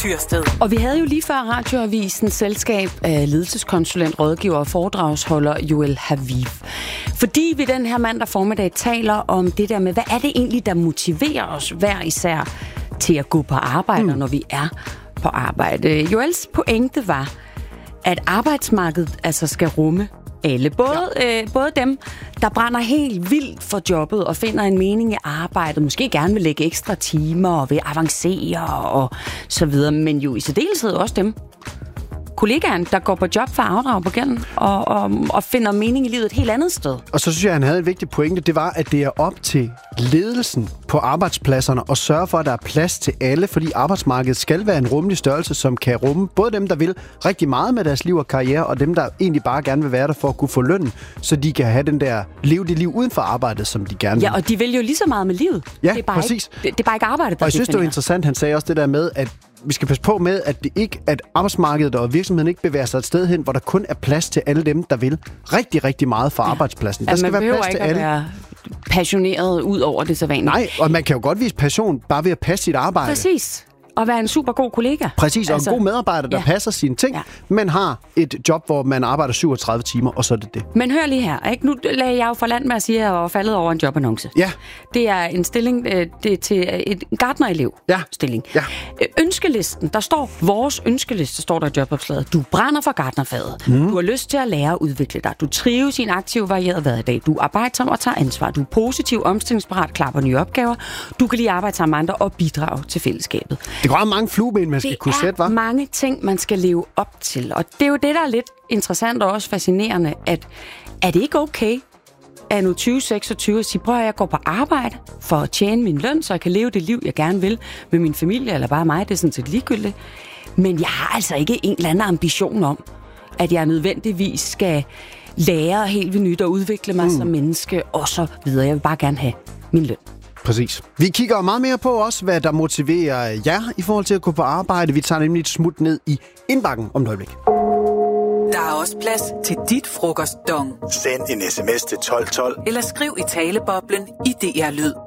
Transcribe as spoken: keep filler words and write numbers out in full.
Tyrsted. Og vi havde jo lige før Radioavisen selskab af ledelseskonsulent, rådgiver og foredragsholder Joel Haviv. Fordi vi den her mandag formiddag taler om det der med, hvad er det egentlig, der motiverer os hver især til at gå på arbejde, mm. når vi er på arbejde. Joels pointe var, at arbejdsmarkedet altså skal rumme alle. Både, ja. øh, både dem, der brænder helt vildt for jobbet og finder en mening i arbejdet, måske gerne vil lægge ekstra timer og vil avancere og så videre, men jo i særdeleshed også dem, kollegaen, der går på job for at afdrage på gælden og, og, og finder mening i livet et helt andet sted. Og så synes jeg, han havde en vigtig pointe, det var, at det er op til ledelsen på arbejdspladserne at sørge for, at der er plads til alle, fordi arbejdsmarkedet skal være en rummelig størrelse, som kan rumme både dem, der vil rigtig meget med deres liv og karriere, og dem, der egentlig bare gerne vil være der for at kunne få løn, så de kan have den der leve det liv uden for arbejdet, som de gerne vil. Ja, og de vil jo lige så meget med livet. Ja, det er bare præcis. Ikke, det, det er bare ikke arbejdet, der Og jeg synes, definerer. det var interessant, han sagde også det der med, at vi skal passe på med, at, det ikke, at arbejdsmarkedet og virksomheden ikke bevæger sig et sted hen, hvor der kun er plads til alle dem, der vil rigtig, rigtig meget for ja. arbejdspladsen. Der altså, skal være plads til alle. Være passioneret ud over det sædvanlige. Nej, og man kan jo godt vise passion bare ved at passe sit arbejde. Præcis. Og være en super god kollega. Præcis, og altså, en god medarbejder, der ja. passer sine ting, ja. men har et job, hvor man arbejder syvogtredive timer, og så er det det. Men hør lige her, ikke? Nu lagde jeg jo for land med at sige, at jeg var faldet over en jobannonce. Ja. Det er en stilling det er til et gartnerelev ja. stilling. Ja. Ønskelisten, der står vores ønskeliste, står der i jobopslaget. Du brænder for gartnerfaget. Mm. Du har lyst til at lære at udvikle dig. Du trives i en aktiv, varieret hverdag. Du er arbejdsom og tager ansvar. Du er positiv, omstillingsparat, klar på nye opgaver. Du kan lige arbejde sammen med andre og bidrage til fællesskabet. Det går mange flueben, man skal det kunne sætte, hva'? Det er mange ting, man skal leve op til. Og det er jo det, der er lidt interessant og også fascinerende, at er det ikke okay, at nu tyve seksogtyve at sige, prøv at jeg går på arbejde for at tjene min løn, så jeg kan leve det liv, jeg gerne vil med min familie, eller bare mig, det er sådan set ligegyldigt. Men jeg har altså ikke en eller anden ambition om, at jeg nødvendigvis skal lære helt vildt nyt og udvikle mig mm. som menneske, og så videre. Jeg vil bare gerne have min løn. Præcis. Vi kigger meget mere på også, hvad der motiverer jer i forhold til at gå på arbejde. Vi tager nemlig et smut ned i indbakken om et øjeblik. Der er også plads til dit frokostdong. Send en sms til tolv tolv. Eller skriv i taleboblen i D R Lyd.